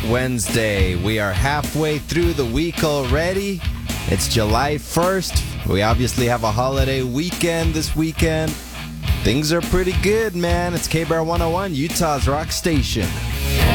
Wednesday. We are halfway through the week already. It's July 1st. We obviously have a holiday weekend this weekend. Things are pretty good, man. It's K-Bar 101, Utah's rock station.